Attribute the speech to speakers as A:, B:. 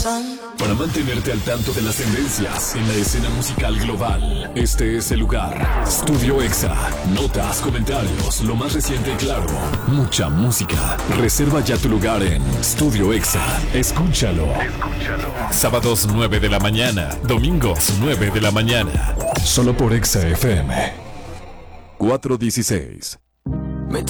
A: Para mantenerte al tanto de las tendencias en la escena musical global, este es el lugar. Estudio EXA. Notas, comentarios, lo más reciente y claro. Mucha música. Reserva ya tu lugar en Estudio EXA. Escúchalo. Sábados 9 de la mañana. Domingos 9 de la mañana. Solo por EXA FM 416.